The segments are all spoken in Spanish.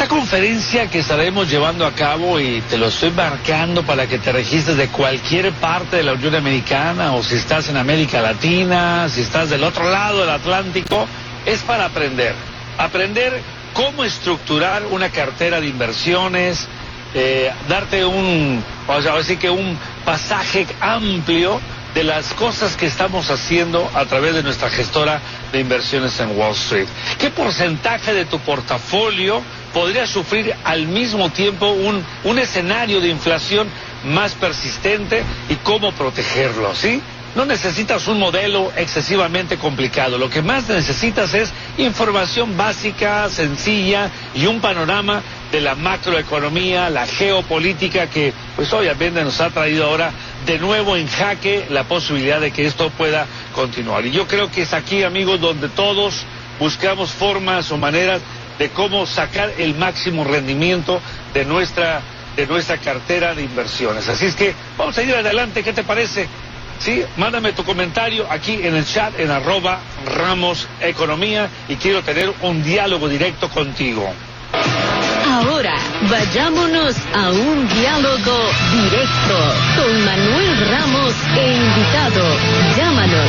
Esta conferencia que estaremos llevando a cabo, y te lo estoy marcando para que te registres de cualquier parte de la Unión Americana, o si estás en América Latina, si estás del otro lado del Atlántico, es para aprender cómo estructurar una cartera de inversiones, darte un pasaje amplio de las cosas que estamos haciendo a través de nuestra gestora de inversiones en Wall Street. ¿Qué porcentaje de tu portafolio podría sufrir al mismo tiempo un escenario de inflación más persistente y cómo protegerlo, ¿sí? No necesitas un modelo excesivamente complicado. Lo que más necesitas es información básica, sencilla y un panorama de la macroeconomía, la geopolítica que pues obviamente nos ha traído ahora de nuevo en jaque la posibilidad de que esto pueda continuar. Y yo creo que es aquí, amigos, donde todos buscamos formas o maneras de cómo sacar el máximo rendimiento de nuestra cartera de inversiones. Así es que vamos a ir adelante, ¿qué te parece? Sí, mándame tu comentario aquí en el chat en @RamosEconomía y quiero tener un diálogo directo contigo. Ahora, vayámonos a un diálogo directo con Manuel Ramos e invitado. Llámanos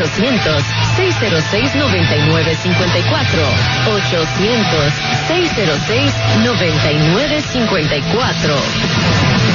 800-606-9954. 800-606-9954.